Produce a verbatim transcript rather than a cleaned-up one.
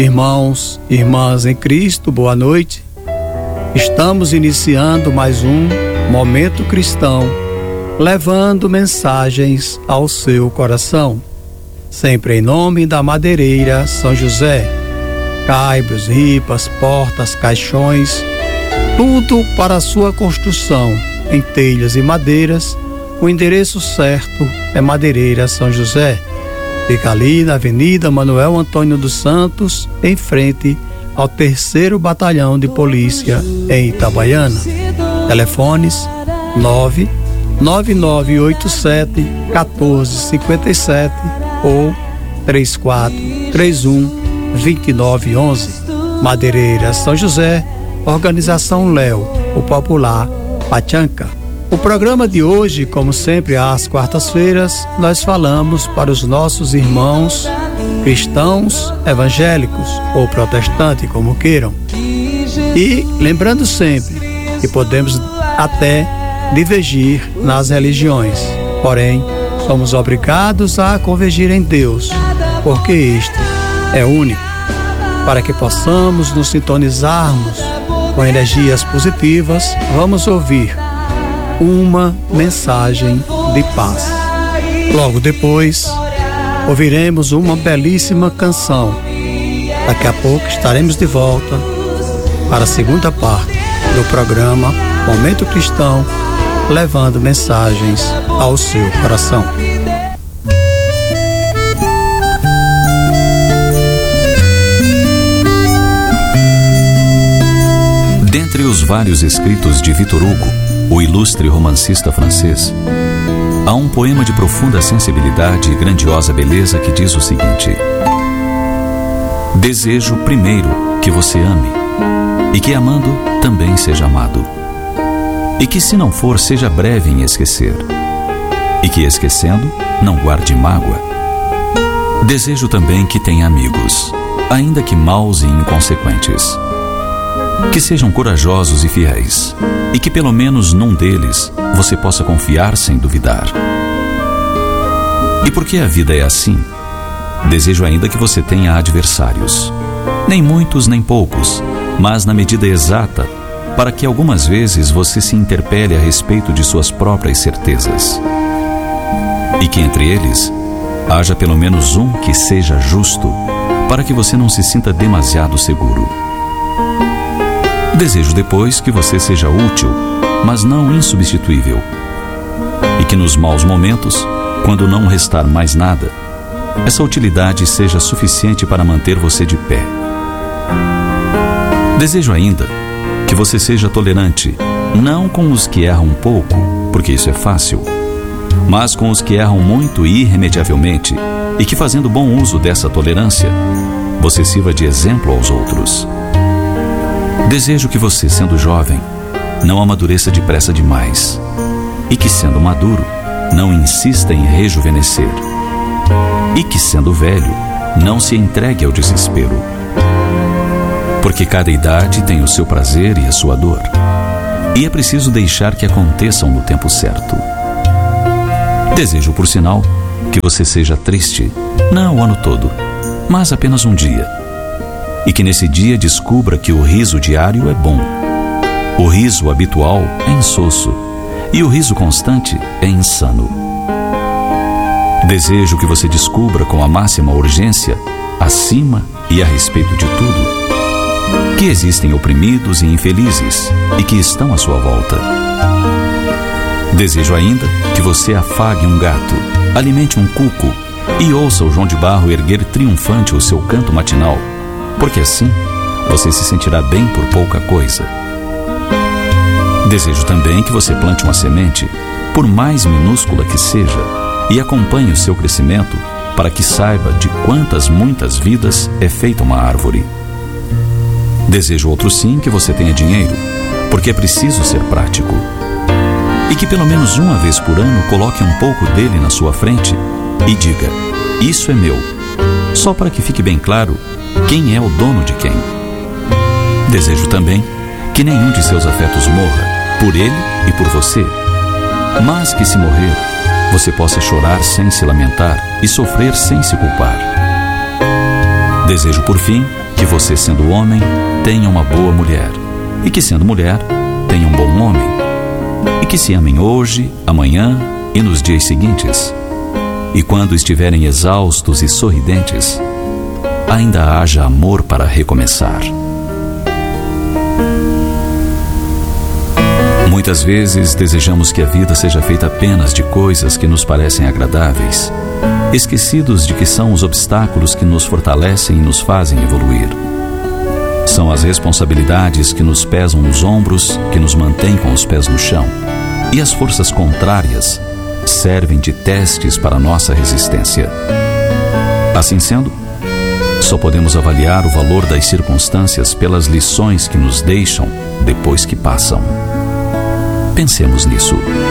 Irmãos e irmãs em Cristo, boa noite. Estamos iniciando mais um Momento Cristão, levando mensagens ao seu coração. Sempre em nome da Madeireira São José. Caibros, ripas, portas, caixões, tudo para a sua construção em telhas e madeiras. O endereço certo é Madeireira São José. Fica ali na Avenida Manuel Antônio dos Santos, em frente ao terceiro Batalhão de Polícia em Itabaiana. Telefones nove nove nove oito sete um quatro cinco sete ou três quatro três um dois nove um um. Madeireira São José, Organização Léo, o popular Pachanca. O programa de hoje, como sempre às quartas-feiras, nós falamos para os nossos irmãos cristãos, evangélicos ou protestantes, como queiram. E lembrando sempre que podemos até divergir nas religiões, porém somos obrigados a convergir em Deus, porque este é único, para que possamos nos sintonizarmos com energias positivas. Vamos ouvir uma mensagem de paz. Logo depois, ouviremos uma belíssima canção. Daqui a pouco estaremos de volta para a segunda parte do programa Momento Cristão, levando mensagens ao seu coração. Dentre os vários escritos de Victor Hugo, o ilustre romancista francês, há um poema de profunda sensibilidade e grandiosa beleza que diz o seguinte: desejo primeiro que você ame, e que amando também seja amado, e que se não for seja breve em esquecer, e que esquecendo não guarde mágoa. Desejo também que tenha amigos, ainda que maus e inconsequentes, que sejam corajosos e fiéis, e que pelo menos num deles você possa confiar sem duvidar. E porque a vida é assim, desejo ainda que você tenha adversários, nem muitos nem poucos, mas na medida exata, para que algumas vezes você se interpele a respeito de suas próprias certezas, e que entre eles haja pelo menos um que seja justo, para que você não se sinta demasiado seguro. Desejo depois que você seja útil, mas não insubstituível, e que nos maus momentos, quando não restar mais nada, essa utilidade seja suficiente para manter você de pé. Desejo ainda que você seja tolerante, não com os que erram pouco, porque isso é fácil, mas com os que erram muito e irremediavelmente, e que, fazendo bom uso dessa tolerância, você sirva de exemplo aos outros. Desejo que você, sendo jovem, não amadureça depressa demais, e que, sendo maduro, não insista em rejuvenescer, e que, sendo velho, não se entregue ao desespero, porque cada idade tem o seu prazer e a sua dor, e é preciso deixar que aconteçam no tempo certo. Desejo, por sinal, que você seja triste, não o ano todo, mas apenas um dia, e que nesse dia descubra que o riso diário é bom, o riso habitual é insosso, e o riso constante é insano. Desejo que você descubra com a máxima urgência, acima e a respeito de tudo, que existem oprimidos e infelizes e que estão à sua volta. Desejo ainda que você afague um gato, alimente um cuco e ouça o João de Barro erguer triunfante o seu canto matinal, porque assim você se sentirá bem por pouca coisa. Desejo também que você plante uma semente, por mais minúscula que seja, e acompanhe o seu crescimento, para que saiba de quantas muitas vidas é feita uma árvore. Desejo outro sim que você tenha dinheiro, porque é preciso ser prático, e que pelo menos uma vez por ano coloque um pouco dele na sua frente e diga: isso é meu, só para que fique bem claro quem é o dono de quem. Desejo também que nenhum de seus afetos morra, por ele e por você, mas que, se morrer, você possa chorar sem se lamentar e sofrer sem se culpar. Desejo, por fim, que você, sendo homem, tenha uma boa mulher, e que, sendo mulher, tenha um bom homem, e que se amem hoje, amanhã e nos dias seguintes, e quando estiverem exaustos e sorridentes, ainda haja amor para recomeçar. Muitas vezes desejamos que a vida seja feita apenas de coisas que nos parecem agradáveis, esquecidos de que são os obstáculos que nos fortalecem e nos fazem evoluir. São as responsabilidades que nos pesam nos ombros, que nos mantêm com os pés no chão, e as forças contrárias servem de testes para nossa resistência. Assim sendo, só podemos avaliar o valor das circunstâncias pelas lições que nos deixam depois que passam. Pensemos nisso.